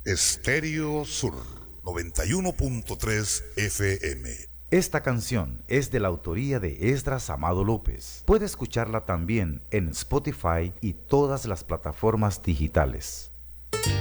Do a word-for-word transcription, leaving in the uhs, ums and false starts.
Estéreo Sur noventa y uno punto tres F M. Esta canción es de la autoría de Esdras Amado López. Puede escucharla también en Spotify y todas las plataformas digitales.